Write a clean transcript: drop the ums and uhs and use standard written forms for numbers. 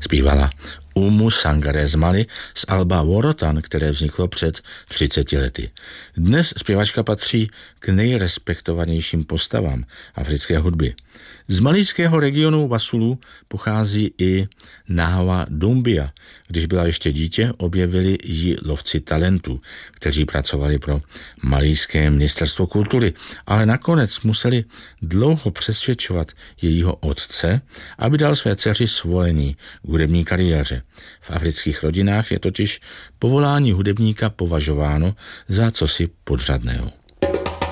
Zpívala Umu Sangare z Mali z alba Worotan, které vzniklo před 30 lety. Dnes zpěvačka patří k nejrespektovanějším postavám africké hudby. Z malijského regionu Wasulu pochází i Nahawa Doumbia. Když byla ještě dítě, objevili ji lovci talentů, kteří pracovali pro malijské ministerstvo kultury, ale nakonec museli dlouho přesvědčovat jejího otce, aby dal své dceři svolení k hudební kariéře. V afrických rodinách je totiž povolání hudebníka považováno za cosi podřadného.